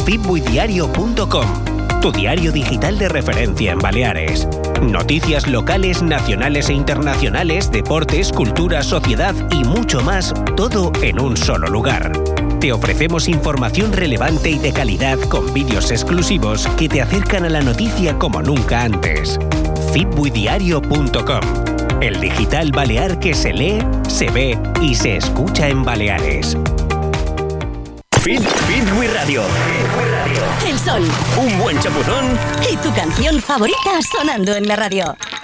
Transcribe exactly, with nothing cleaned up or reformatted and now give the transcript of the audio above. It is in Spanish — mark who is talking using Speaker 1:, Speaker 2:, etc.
Speaker 1: fitbuidiario punto com, tu diario digital de referencia en Baleares. Noticias locales, nacionales e internacionales, deportes, cultura, sociedad y mucho más, todo en un solo lugar. Te ofrecemos información relevante y de calidad con vídeos exclusivos que te acercan a la noticia como nunca antes. fitbuidiario punto com, el digital balear que se lee, se ve y se escucha en Baleares.
Speaker 2: Fit, Fitbui Radio.
Speaker 3: El sol.
Speaker 2: Un buen chapuzón.
Speaker 3: Y tu canción favorita sonando en la radio.